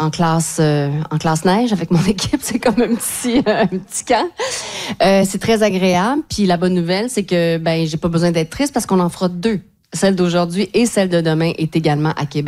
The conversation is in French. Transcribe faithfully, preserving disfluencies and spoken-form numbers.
en classe euh, en classe neige avec mon équipe. C'est comme un petit, euh, un petit camp. Euh, c'est très agréable. Puis la bonne nouvelle, c'est que ben j'ai pas besoin d'être triste parce qu'on en fera deux. Celle d'aujourd'hui et celle de demain est également à Québec.